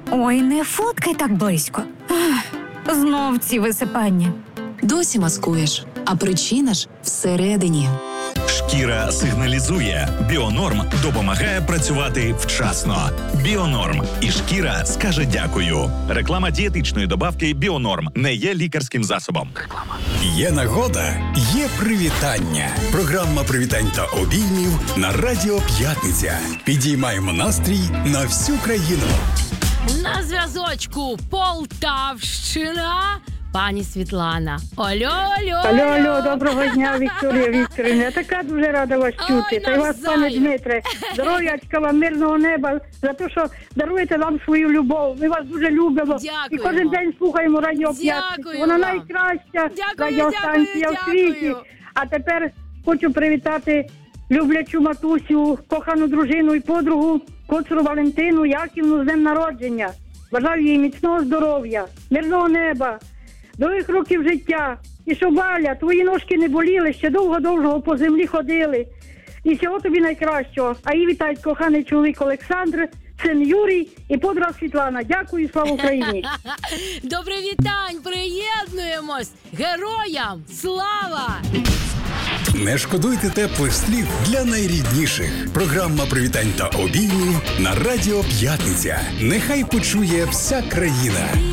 Ой, не фоткай так близько. Знов ці висипання. Досі маскуєш, а причина ж всередині. Шкіра сигналізує. Біонорм допомагає працювати вчасно. Біонорм. І шкіра скаже дякую. Реклама дієтичної добавки Біонорм не є лікарським засобом. Є нагода, є привітання. Програма привітань та обіймів на Радіо П'ятниця. Підіймаємо настрій на всю країну. На зв'язочку Полтавщина. Пані Світлана. Алло. Доброго дня, Вікторія Вікторівна. Я така дуже рада вас чути. Та й вас, пане Дмитре, здоров'ячка вам, мирного неба, за те, що даруєте нам свою любов. Ми вас дуже любимо. Дякуємо. І кожен день слухаємо Радіо П'ятницю. Дякую Вона вам. найкраща Дякую, радіостанція в світі. дякую. А тепер хочу привітати люблячу матусю, кохану дружину і подругу Коцуру Валентину Яківну з днем народження. Бажаю їй міцного здоров'я, мирного неба, довгих років життя. І щоб, Валя, твої ножки не боліли, ще довго-довго по землі ходили. І всього тобі найкращого. А її вітають коханий чоловік Олександр, син Юрій і подруга Світлана. Дякую, слава Україні! До привітань, приєднуємось. Героям слава! Не шкодуйте теплих слів для найрідніших. Програма привітань та обіймів на Радіо П'ятниця. Нехай почує вся країна.